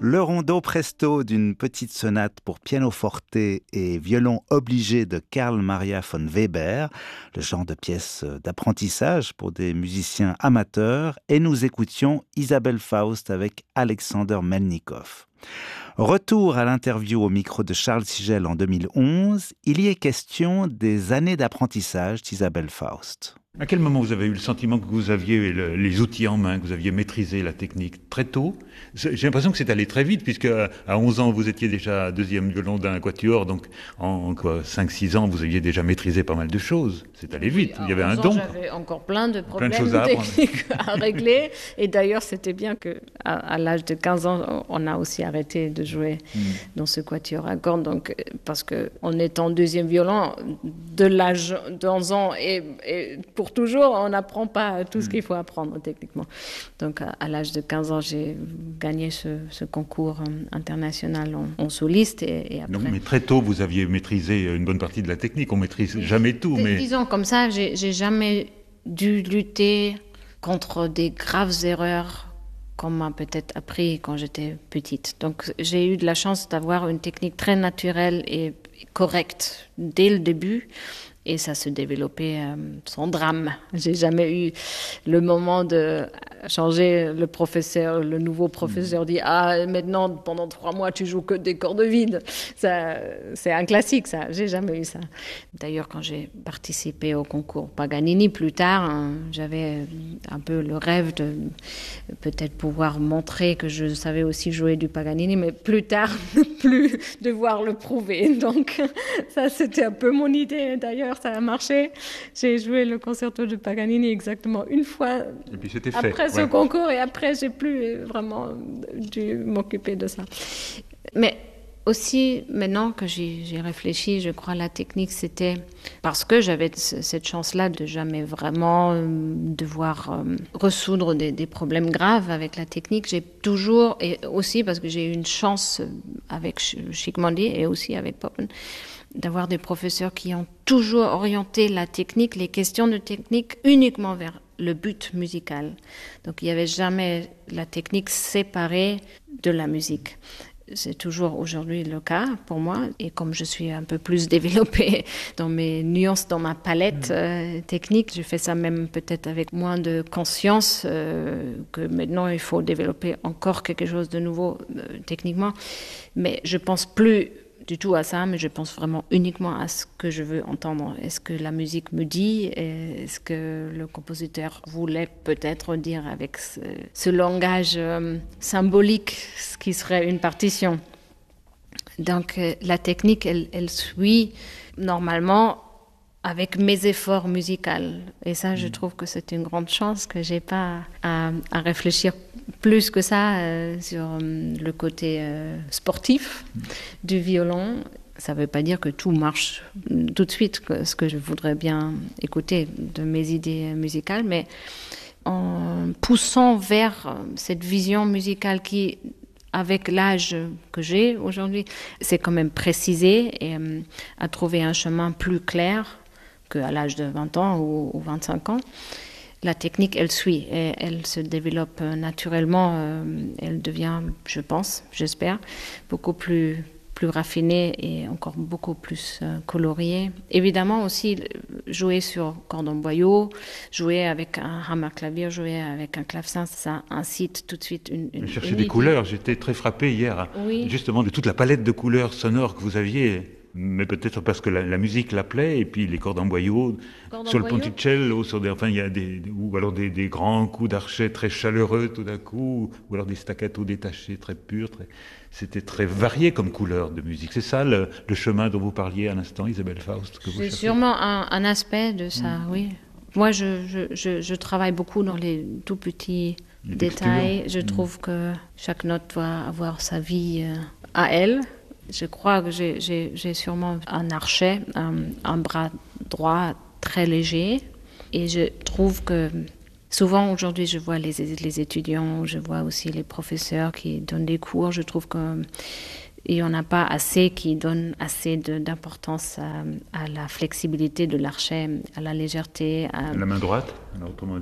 Le rondo presto d'une petite sonate pour piano forte et violon obligé de Carl Maria von Weber, le genre de pièce d'apprentissage pour des musiciens amateurs, et nous écoutions Isabelle Faust avec Alexander Melnikov. Retour à l'interview au micro de Charles Sigel en 2011, il y est question des années d'apprentissage d'Isabelle Faust. À quel moment vous avez eu le sentiment que vous aviez les outils en main, que vous aviez maîtrisé la technique très tôt? J'ai l'impression que c'est allé très vite, puisque à 11 ans, vous étiez déjà deuxième violon d'un quatuor, donc en 5-6 ans, vous aviez déjà maîtrisé pas mal de choses. C'est allé vite, il y avait un don. J'avais encore plein de problèmes techniques à régler, et d'ailleurs, c'était bien qu'à l'âge de 15 ans, on a aussi arrêté de jouer dans ce quatuor à cordes, donc, parce qu'en étant deuxième violon, de l'âge de 11 ans et pour toujours, on n'apprend pas tout ce qu'il faut apprendre techniquement. Donc, à l'âge de 15 ans, j'ai gagné ce concours international en soliste. Et après... Donc, mais très tôt, vous aviez maîtrisé une bonne partie de la technique. On ne maîtrise jamais tout. Mais... Disons comme ça, j'ai jamais dû lutter contre des graves erreurs qu'on m'a peut-être appris quand j'étais petite. Donc, j'ai eu de la chance d'avoir une technique très naturelle et correcte dès le début. Et ça se développait sans drame. J'ai jamais eu le moment de changer le professeur. Le nouveau professeur dit « Ah, maintenant, pendant 3 mois, tu joues que des cordes vides. » Ça, c'est un classique, ça. J'ai jamais eu ça. D'ailleurs, quand j'ai participé au concours Paganini plus tard, j'avais un peu le rêve de peut-être pouvoir montrer que je savais aussi jouer du Paganini, mais plus tard, ne plus devoir le prouver. Donc, ça, c'était un peu mon idée, d'ailleurs. Ça a marché. J'ai joué le concerto de Paganini exactement une fois et puis c'était après ce concours, et après, j'ai plus vraiment dû m'occuper de ça. Mais aussi, maintenant que j'y réfléchi, je crois la technique, c'était parce que j'avais cette chance-là de jamais vraiment devoir résoudre des problèmes graves avec la technique. J'ai toujours, et aussi parce que j'ai eu une chance avec Schickmandy et aussi avec Poppen, d'avoir des professeurs qui ont toujours orienté la technique, les questions de technique uniquement vers le but musical. Donc il n'y avait jamais la technique séparée de la musique. C'est toujours aujourd'hui le cas pour moi. Et comme je suis un peu plus développée dans mes nuances, dans ma palette technique, je fais ça même peut-être avec moins de conscience que maintenant il faut développer encore quelque chose de nouveau techniquement. Mais je pense plus du tout à ça, mais je pense vraiment uniquement à ce que je veux entendre. Est-ce que la musique me dit? Est-ce que le compositeur voulait peut-être dire avec ce langage symbolique ce qui serait une partition? Donc la technique, elle suit normalement avec mes efforts musicaux. Et ça, je trouve que c'est une grande chance que j'ai pas à réfléchir plus que ça sur le côté sportif du violon. Ça ne veut pas dire que tout marche tout de suite, ce que je voudrais bien écouter de mes idées musicales, mais en poussant vers cette vision musicale qui, avec l'âge que j'ai aujourd'hui, c'est quand même précisé et à trouver un chemin plus clair qu'à l'âge de 20 ans ou 25 ans. La technique, elle suit, et elle se développe naturellement. Elle devient, je pense, j'espère, beaucoup plus raffinée et encore beaucoup plus coloriée. Évidemment aussi, jouer sur cordon boyau, jouer avec un hammerklavier, jouer avec un clavecin, ça incite tout de suite une chercher des couleurs. J'étais très frappé hier, justement, de toute la palette de couleurs sonores que vous aviez. Mais peut-être parce que la musique l'appelait, et puis les cordes en boyau, sur le ponticello, il y a ou alors des grands coups d'archet très chaleureux tout d'un coup, ou alors des staccatos détachés très purs. C'était très varié comme couleur de musique. C'est ça le chemin dont vous parliez à l'instant, Isabelle Faust, que vous cherchez. C'est sûrement un aspect de ça, oui. Moi, je travaille beaucoup dans les tout petits détails. Je trouve que chaque note doit avoir sa vie à elle. Je crois que j'ai sûrement un archet, un bras droit très léger. Et je trouve que souvent aujourd'hui, je vois les étudiants, je vois aussi les professeurs qui donnent des cours. Je trouve qu'il n'y en a pas assez qui donnent assez d'importance à la flexibilité de l'archet, à la légèreté. La main droite, alors, autrement dit.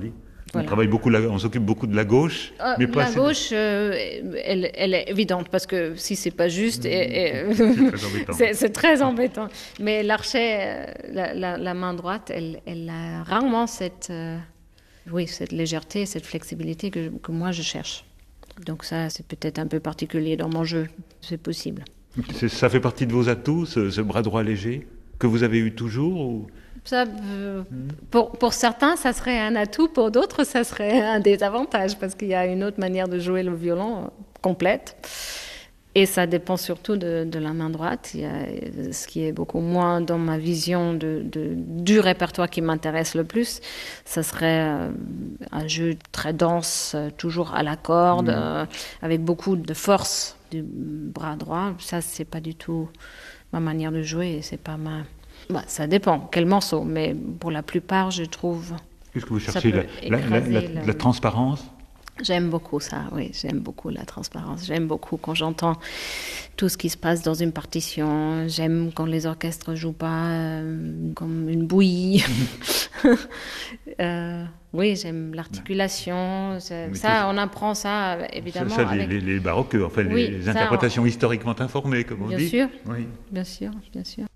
Voilà. On s'occupe beaucoup de la gauche, mais pas la gauche, elle est évidente parce que si c'est pas juste, c'est très embêtant. Mais l'archet, la main droite, elle a rarement cette légèreté, cette flexibilité que moi je cherche. Donc ça, c'est peut-être un peu particulier dans mon jeu, c'est possible. Ça fait partie de vos atouts, ce bras droit léger, que vous avez eu toujours ou... Ça, pour certains, ça serait un atout, pour d'autres, ça serait un désavantage, parce qu'il y a une autre manière de jouer le violon complète. Et ça dépend surtout de la main droite. Il y a ce qui est beaucoup moins dans ma vision du répertoire qui m'intéresse le plus. Ça serait un jeu très dense, toujours à la corde, avec beaucoup de force du bras droit. Ça, c'est pas du tout ma manière de jouer. C'est pas ma... ça dépend, quel morceau, mais pour la plupart, je trouve... Qu'est-ce que vous cherchez, la transparence? J'aime beaucoup ça, oui, j'aime beaucoup la transparence. J'aime beaucoup quand j'entends tout ce qui se passe dans une partition. J'aime quand les orchestres jouent pas comme une bouillie. Oui, j'aime l'articulation. Ça, on apprend ça, évidemment. Ça, les baroques, enfin, les interprétations historiquement informées, comme on dit. Bien sûr, bien sûr, bien sûr.